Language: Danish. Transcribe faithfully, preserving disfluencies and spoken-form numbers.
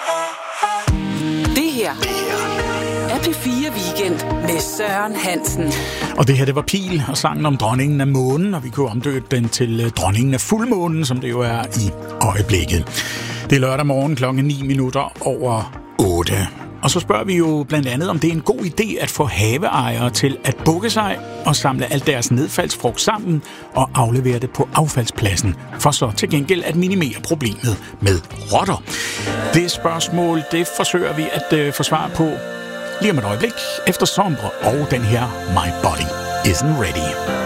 Det her er P fire Weekend med Søren Hansen. Og det her, det var Pil og sangen om dronningen af månen, og vi kunne omdøbe den til dronningen af fuldmånen, som det jo er i øjeblikket. Det er lørdag morgen klokken ni minutter over otte. Og så spørger vi jo blandt andet, om det er en god idé at få haveejere til at bukke sig og samle alt deres nedfaldsfrugt sammen og aflevere det på affaldspladsen, for så til gengæld at minimere problemet med rotter. Det spørgsmål, det forsøger vi at øh, få svar på lige om et øjeblik efter Sombre og den her My Body Isn't Ready.